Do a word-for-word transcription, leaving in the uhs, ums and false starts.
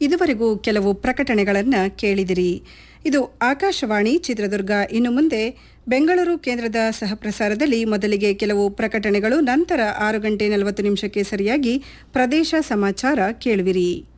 ಇದುವರೆಗೂ ಕೆಲವು ಪ್ರಕಟಣೆಗಳನ್ನು ಕೇಳಿದಿರಿ. ಇದು ಆಕಾಶವಾಣಿ ಚಿತ್ರದುರ್ಗ. ಇನ್ನು ಮುಂದೆ ಬೆಂಗಳೂರು ಕೇಂದ್ರದ ಸಹಪ್ರಸಾರದಲ್ಲಿ ಮೊದಲಿಗೆ ಕೆಲವು ಪ್ರಕಟಣೆಗಳು, ನಂತರ ಆರು ಗಂಟೆ ನಲವತ್ತು ನಿಮಿಷಕ್ಕೆ ಸರಿಯಾಗಿ ಪ್ರದೇಶ ಸಮಾಚಾರ ಕೇಳುವಿರಿ.